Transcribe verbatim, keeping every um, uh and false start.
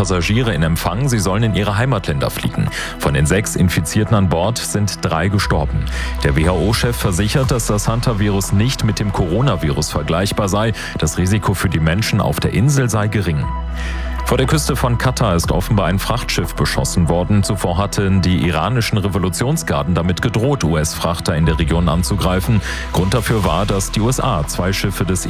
Passagiere in Empfang, sie sollen in ihre Heimatländer fliegen. Von den sechs Infizierten an Bord sind drei gestorben. Der W H O-Chef versichert, dass das Hantavirus nicht mit dem Coronavirus vergleichbar sei. Das Risiko für die Menschen auf der Insel sei gering. Vor der Küste von Katar ist offenbar ein Frachtschiff beschossen worden. Zuvor hatten die iranischen Revolutionsgarden damit gedroht, U S-Frachter in der Region anzugreifen. Grund dafür war, dass die U S A zwei Schiffe des